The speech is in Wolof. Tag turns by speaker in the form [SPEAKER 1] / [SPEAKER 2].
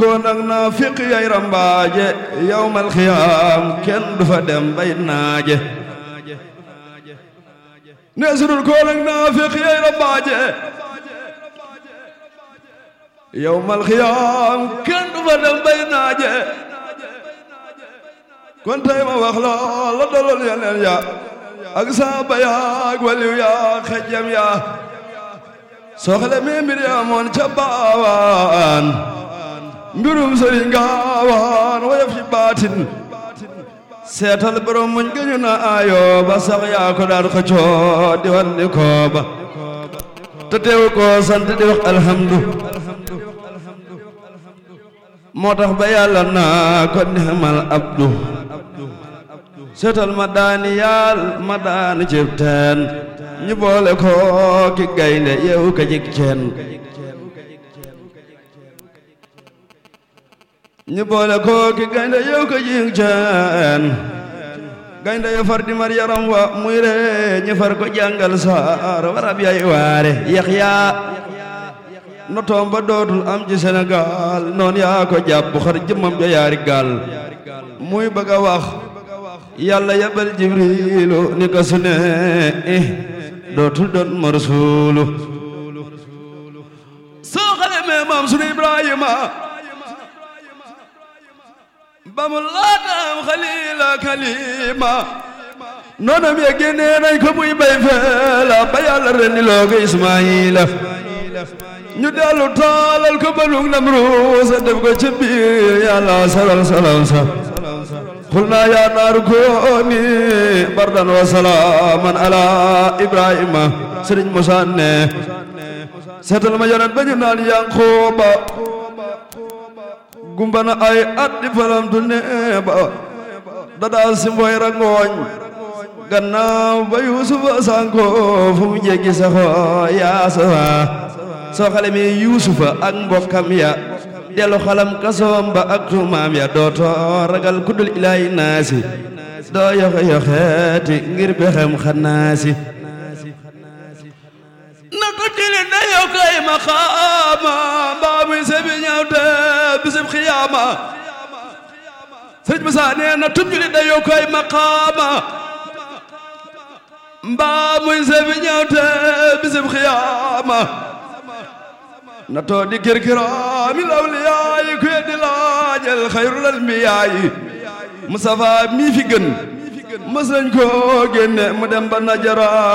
[SPEAKER 1] kon nag naafiq yay rambaaje yawmal xiyaam kenn du fa dem bay naaje ne sudul kon nag naafiq yay rambaaje yawmal xiyaam kenn du fa dem bay naaje kon tey ma wax la dalool yeneen ya ak saaba ya ak waliw ya xejjam ya soxla mi mbir ya moon ca baawaan mbirum sëriñ gaawaan woyof ci baatin seetal borom muñ gëñu na ayo ba sax yaa ko daan xëccoo di wan di kooba te teew ko sant di wax alhamdu moo tax ba yàlla naa ko nixmal abdu seetal ma daani yaal ma daani cib teen ñu boole ko ki gaynde yeewu ka jik ceen ñu boole ko ki gaynde yeewu ka jik ceen gaynde ya far di mar yaram wa muy ree ñu far ko jàngal saar warab yay waare Yaxya notoom ba dootul am ci Sénégal noon yaa ko jàpp xar jëmmam ja yaari gaal muy bëgg a wax yàlla yabal Jibriilu ni ko su ne dootul doon ma rasuulu soo xale mee maam sunu Ibrahima ba mu laatam xaliila kalima noonam ya génnee nañ ko muy bay feela ba yàlla rendi loo ko Ismaayila ñu dellu taalal ko balug Namruusa def ko ci biir yàlla salal sa qulnaa yaa naaru kuuni bardan wa salaaman ala Ibrahima Sëriñ Musaa ne seetal ma yonent ba ñu naan Yanquba gumba na ay at di falamtu neeba dadaa si mboy rangooñ gannaaw ba Yuusufa sanko fu mu jéggi saxo Yaasufa soo xale mi Yuusufa ak mbokkam ya dellu xalam kasoom ba ak tuumaam ya dootoo ragal kuddul ilaahi naasi doo yoxe-yoxeeti ngir bexem xanaasi na ko jëli na yokkay maqaama mbaa muy sebi ñaawte bisib xiyaama Sëriñ Musaa nee na tub jëli na yokkay maqaama mbaa muy sebi ñaawte bisib xiyaama na too di kirkiraami lawliyaayi ku yeddi laajal xayrul anbiyaayi Mustafa mi fi gën mës nañ ko génne mu dem ba Najara